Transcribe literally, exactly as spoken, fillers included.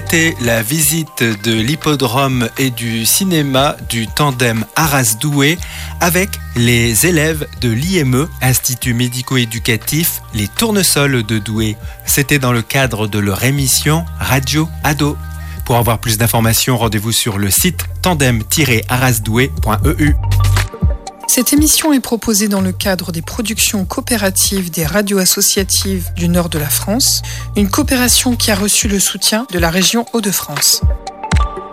C'était la visite de l'hippodrome et du cinéma du tandem Arras-Douai avec les élèves de l'I M E, Institut médico-éducatif Les Tournesols de Douai. C'était dans le cadre de leur émission Radio Ado. Pour avoir plus d'informations, rendez-vous sur le site tandem tiret arras-douai point e u. Cette émission est proposée dans le cadre des productions coopératives des radios associatives du nord de la France, une coopération qui a reçu le soutien de la région Hauts-de-France.